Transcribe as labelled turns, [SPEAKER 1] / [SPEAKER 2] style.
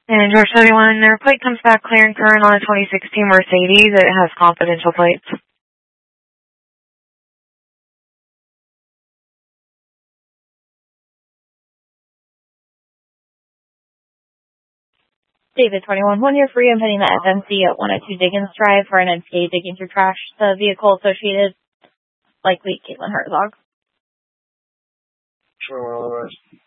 [SPEAKER 1] And George 31, their plate comes back clear and current on a 2016 Mercedes. It has confidential plates.
[SPEAKER 2] David 21, 1 year free. I'm heading to FMC at 102 Diggins Drive for an MTA digging through trash. The vehicle associated, likely Caitlin Herzog.
[SPEAKER 3] Sure, well,